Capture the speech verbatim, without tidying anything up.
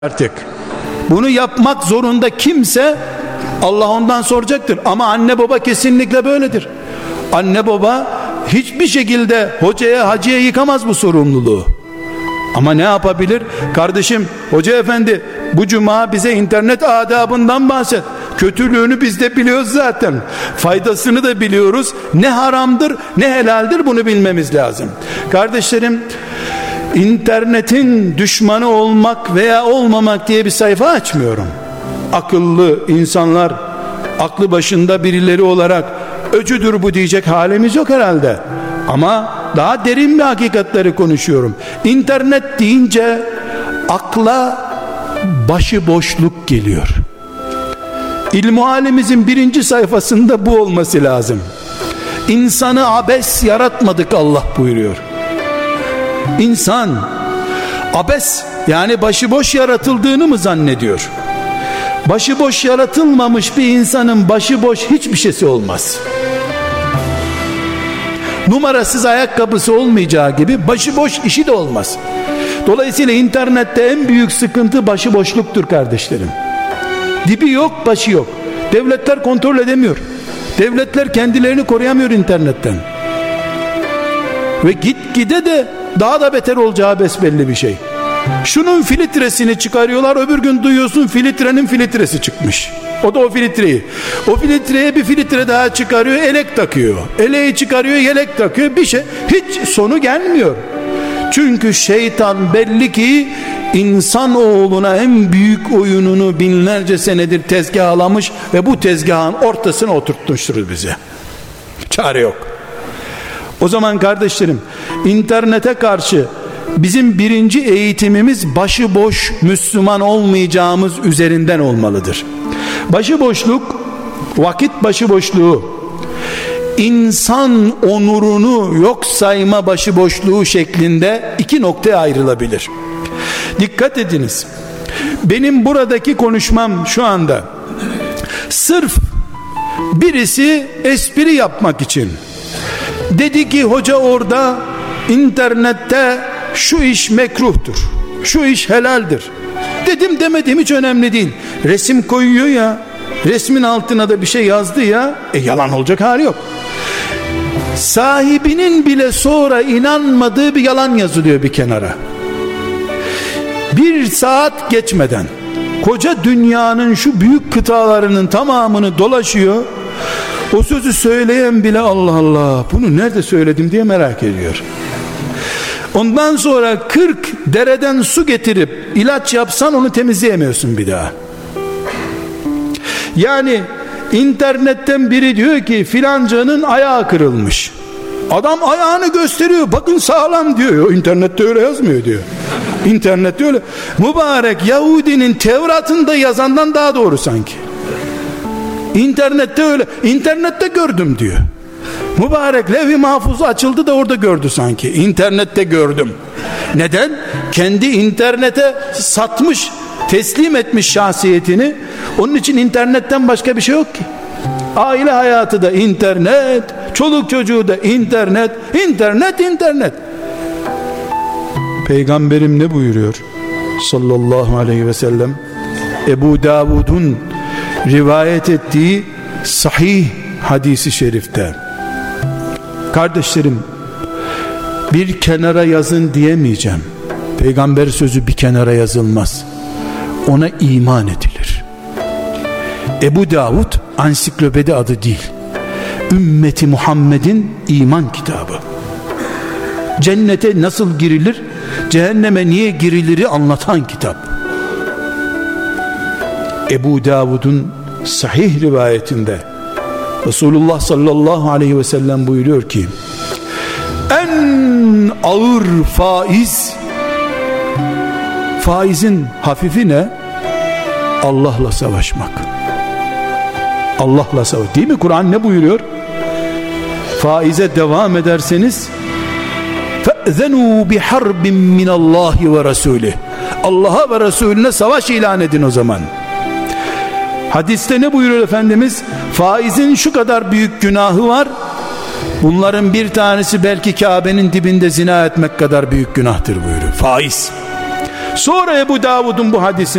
artık. Bunu yapmak zorunda kimse Allah ondan soracaktır. Ama anne baba kesinlikle böyledir. Anne baba hiçbir şekilde hocaya hacıya yıkamaz bu sorumluluğu. Ama ne yapabilir? Kardeşim, hoca efendi bu cuma bize internet adabından bahset. Kötülüğünü biz de biliyoruz zaten. Faydasını da biliyoruz. Ne haramdır ne helaldir bunu bilmemiz lazım. Kardeşlerim, İnternetin düşmanı olmak veya olmamak diye bir sayfa açmıyorum. Akıllı insanlar, aklı başında birileri olarak öcüdür bu diyecek halimiz yok herhalde. Ama daha derin bir hakikatleri konuşuyorum. İnternet deyince akla başıboşluk geliyor. İlmuhalimizin birinci sayfasında bu olması lazım. İnsanı abes yaratmadık Allah buyuruyor. İnsan abes, yani başıboş yaratıldığını mı zannediyor? Başıboş yaratılmamış bir insanın başıboş hiçbir şeysi olmaz. Numarasız ayakkabısı olmayacağı gibi başıboş işi de olmaz. Dolayısıyla internette en büyük sıkıntı başıboşluktur kardeşlerim. Dibi yok, başı yok. Devletler kontrol edemiyor. Devletler kendilerini koruyamıyor internetten. Ve gitgide de daha da beter olacağı besbelli bir şey. Şunun filtresini çıkarıyorlar, öbür gün duyuyorsun filtrenin filtresi çıkmış. O da o filtreyi. O filtreye bir filtre daha çıkarıyor, elek takıyor. Eleği çıkarıyor, yelek takıyor. Bir şey, hiç sonu gelmiyor. Çünkü şeytan belli ki insanoğluna en büyük oyununu binlerce senedir tezgahlamış ve bu tezgahın ortasına oturtmuştur bize. Çare yok. O zaman kardeşlerim, internete karşı bizim birinci eğitimimiz başıboş Müslüman olmayacağımız üzerinden olmalıdır. Başıboşluk, vakit başıboşluğu, insan onurunu yok sayma başıboşluğu şeklinde iki noktaya ayrılabilir. Dikkat ediniz. Benim buradaki konuşmam şu anda sırf birisi espri yapmak için dedi ki hoca orada internette şu iş mekruhtur, şu iş helaldir dedim demedim hiç önemli değil. Resim koyuyor ya, resmin altına da bir şey yazdı ya, e yalan olacak hali yok. Sahibinin bile sonra inanmadığı bir yalan yazılıyor bir kenara. Bir saat geçmeden koca dünyanın şu büyük kıtalarının tamamını dolaşıyor. O sözü söyleyen bile Allah Allah bunu nerede söyledim diye merak ediyor. Ondan sonra kırk dereden su getirip ilaç yapsan onu temizleyemiyorsun bir daha. Yani internetten biri diyor ki filancanın ayağı kırılmış. Adam ayağını gösteriyor, bakın sağlam diyor. İnternette öyle yazmıyor diyor. İnternette öyle. Mübarek Yahudinin Tevrat'ında yazandan daha doğru sanki. İnternette öyle. İnternette gördüm diyor. Mübarek Levh-i Mahfuz açıldı da orada gördü sanki. İnternette gördüm. Neden? Kendi internete satmış, teslim etmiş şahsiyetini. Onun için internetten başka bir şey yok ki. Aile hayatı da internet, çoluk çocuğu da internet, internet, internet. Peygamberim ne buyuruyor? Sallallahu aleyhi ve sellem. Ebu Davud'un rivayet ettiği sahih hadisi şerifte. Kardeşlerim, bir kenara yazın diyemeyeceğim. Peygamber sözü bir kenara yazılmaz. Ona iman edilir. Ebu Davud ansiklopedi adı değil. Ümmeti Muhammed'in iman kitabı. Cennete nasıl girilir, cehenneme niye giriliri anlatan kitap. Ebu Davud'un sahih rivayetinde Resulullah sallallahu aleyhi ve sellem buyuruyor ki en ağır faiz, faizin hafifi ne? Allah'la savaşmak. Allah'la savaş. Değil mi? Kur'an ne buyuruyor? Faize devam ederseniz فَأْذَنُوا بِحَرْبٍ مِّنَ اللّٰهِ وَرَسُولِهِ Allah'a ve Resulüne savaş ilan edin o zaman. Hadiste ne buyuruyor Efendimiz? Faizin şu kadar büyük günahı var. Bunların bir tanesi belki Kabe'nin dibinde zina etmek kadar büyük günahtır buyuruyor. Faiz. Sonra Ebu Davud'un bu hadisini